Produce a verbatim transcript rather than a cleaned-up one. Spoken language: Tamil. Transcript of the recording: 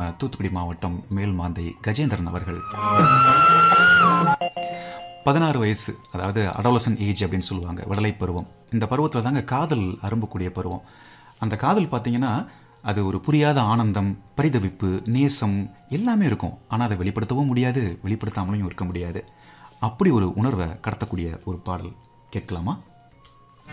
தூத்துக்குடி மாவட்டம் மேல்மாந்தை கஜேந்திரன் அவர்கள். பதினாறு வயசு, அதாவது அடாலசன் ஏஜ் அப்படின்னு சொல்லுவாங்க, விடலை பருவம். இந்த பருவத்தில் தாங்க காதல் அரும்பக்கூடிய பருவம். அந்த காதல் பார்த்தீங்கன்னா அது ஒரு புரியாத ஆனந்தம், பரிதவிப்பு, நேசம் எல்லாமே இருக்கும். ஆனால் அதை வெளிப்படுத்தவும் முடியாது, வெளிப்படுத்தாமலையும் இருக்க முடியாது. அப்படி ஒரு உணர்வை கடத்தக்கூடிய ஒரு பாடல் கேட்கலாமா?